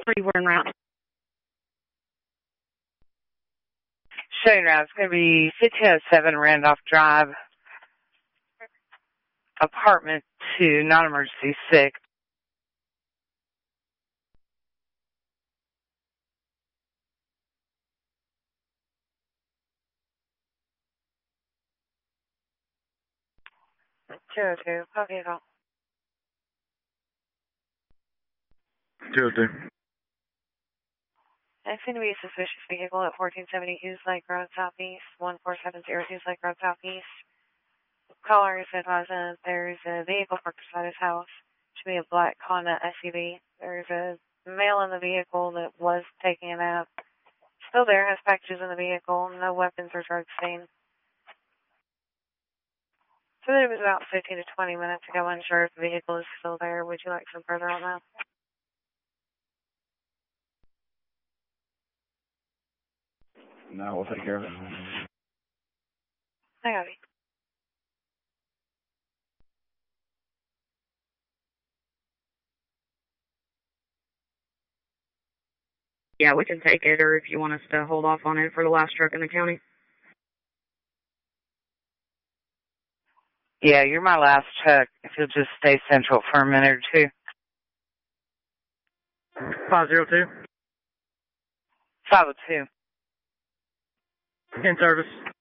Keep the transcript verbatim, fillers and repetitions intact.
three, we're en route. Showing route, it's going to be fifteen oh seven Randolph Drive, apartment two, non-emergency six. two oh two, okay, call. two oh two. I seem to be a suspicious vehicle at fourteen seventy Hughes Lake Road Southeast, one four seven zero Hughes Lake Road Southeast. Caller is advised that there's a vehicle parked beside his house. Should be a black Honda S U V. There's a male in the vehicle that was taking a nap. Still there, has packages in the vehicle, no weapons or drugs seen. So it was about fifteen to twenty minutes ago, unsure if the vehicle is still there. Would you like some further on that? No, we'll take care of it. I got it. Yeah, we can take it, or if you want us to hold off on it for the last truck in the county. Yeah, you're my last truck. If you'll just stay central for a minute or two. five zero two. five oh two. In service.